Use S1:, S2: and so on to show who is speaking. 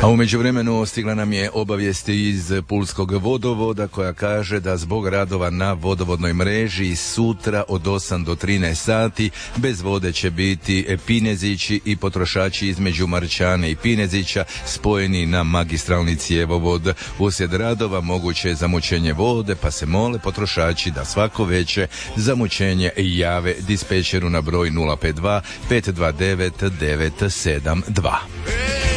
S1: A u međuvremenu stigla nam je obavijest iz Pulskog vodovoda koja kaže da zbog radova na vodovodnoj mreži sutra od 8 do 13 sati bez vode će biti Pinezići i potrošači između Marčane i Pinezića spojeni na magistralni cjevovod. Uslijed radova moguće je zamućenje vode, pa se mole potrošači da svako veće zamućenje jave dispečeru na broj 052 529 972.